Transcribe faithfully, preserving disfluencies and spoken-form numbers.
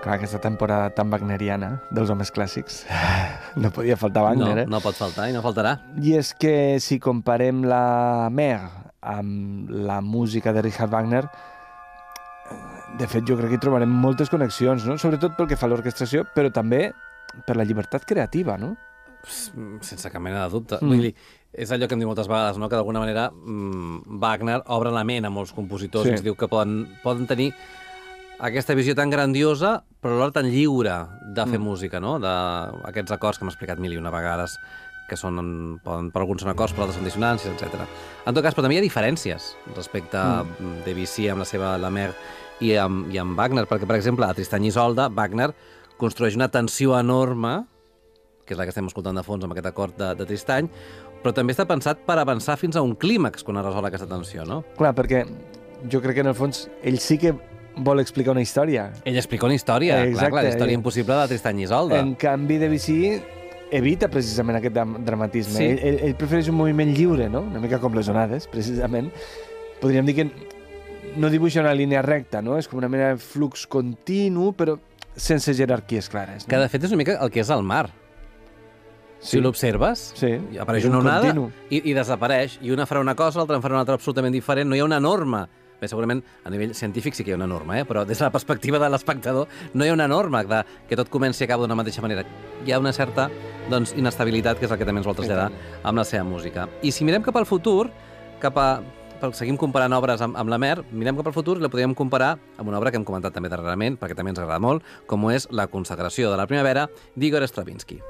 Clar, aquesta temporada tan wagneriana dels homes clàssics. No podia faltar Wagner, no, eh? No pot faltar i no faltarà. I és que si comparem la Mer amb la música de Richard Wagner, de fet jo crec que hi trobarem moltes connexions, no? Sobretot pel que fa a l'orquestració, però també per la llibertat creativa, no? Sense cap mena de dubte. Mm. Vull dir, és allò que hem dit moltes vegades, no? Que d'alguna manera mmm, Wagner obre la ment a molts compositors Sí. i ens diu que poden, poden tenir aquesta visió tan grandiosa, però alhora tan lliure de fer Mm. música, no? D'aquests acords que hem explicat mil i una vegades, que són, poden, per alguns són acords, per altres són dissonàncies, etcètera. En tot cas, però també hi ha diferències respecte a Mm. Debussy amb la seva La Mer i amb, i amb Wagner, perquè, per exemple, a Tristany i Isolde, Wagner construeix una tensió enorme, que és la que estem escoltant de fons amb aquest acord de, de Tristany, però també està pensat per avançar fins a un clímax quan es resol aquesta tensió, no? Clar, perquè jo crec que en el fons ell sí que vol explicar una història. Ell explica una història, Exacte, clar, clar, la història ell- impossible de Tristany i Isolde. En canvi, Debussy evita precisament aquest dram- dramatisme. Sí. Ell, ell, ell prefereix un moviment lliure, no? Una mica com les onades, precisament. Podríem dir que no dibuixa una línia recta, no? És com una mena de flux continu, però sense jerarquies clares. No? Que de fet és una mica el que és el mar. Si l'observes, sí. apareix És un una onada continu. i, i desapareix. I una farà una cosa, l'altra en farà una altra absolutament diferent. No hi ha una norma. Bé, segurament a nivell científic sí que hi ha una norma, eh? Però des de la perspectiva de l'espectador no hi ha una norma de que tot comenci i acaba d'una mateixa manera. Hi ha una certa doncs, inestabilitat, que és el que també ens vol traslladar amb la seva música. I si mirem cap al futur, cap a... seguim comparant obres amb, amb la Mer, mirem cap al futur i la podríem comparar amb una obra que hem comentat també darrerament, perquè també ens agrada molt, com és La consagració de la primavera d'Igor Stravinsky.